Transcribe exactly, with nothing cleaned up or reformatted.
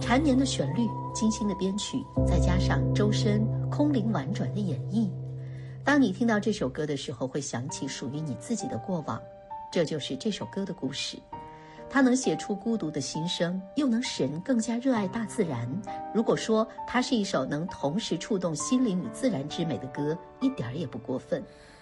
缠绵的旋律，精心的编曲，再加上周深空灵婉转的演绎，当你听到这首歌的时候，会想起属于你自己的过往。这就是这首歌的故事，它能写出孤独的心声，又能使人更加热爱大自然。如果说它是一首能同时触动心灵与自然之美的歌，一点也不过分。